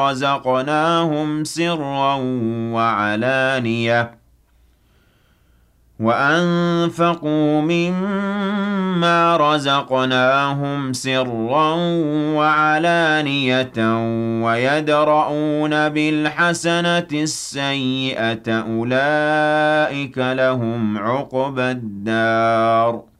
رَزَقْنَاهُمْ سِرًّا وَعَلَانِيَةً وَأَنفَقُوا مِمَّا رَزَقْنَاهُمْ سِرًّا وَعَلَانِيَةً وَيَدْرَءُونَ بِالْحَسَنَةِ السَّيِّئَةَ أُولَٰئِكَ لَهُمْ عُقْبَى الدَّارِ